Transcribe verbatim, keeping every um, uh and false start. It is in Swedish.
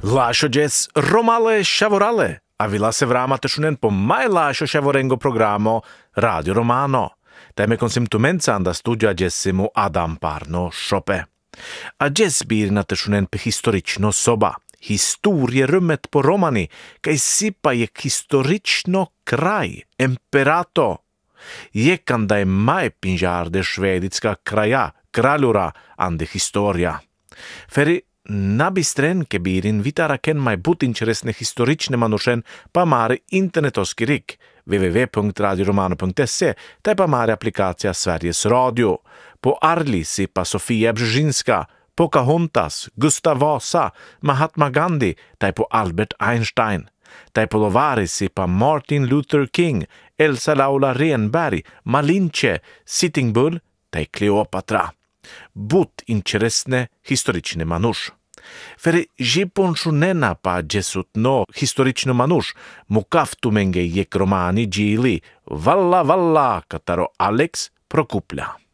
Lašo džes romale šavorale, a vila se vrāmate šunen po mai lašo šavorengo programo Radio Romano. Teme konsimtumenca anda studia džesimu Adam Parno šope. A džes birnate šunen pe historično soba. Historierummet på Romani, kaj sipa je historično kraj, imperato. Jekanda je mai pinžarde švedicka kraja, kraljura ande historia. Feri nabistren ke birin vitara ken mai but interesne historične manušen pa mare internetoski rik w w w punkt radio romano punkt se taj pa mare aplikacija Sveriges Radio. Po Arli sipa Sofia Brzezinska, Pocahontas, Gustav Vasa, Mahatma Gandhi, taj po Albert Einstein. Taj po Lovari sipa Martin Luther King, Elsa Laula Renberg, Malinche, Sitting Bull, taj Kleopatra. But interesne historične manuš. Feri jiponšunena pa džesutno historično manuš, mukaftu menge jek romani džili, valla valla, kataro Alex Prokuplja.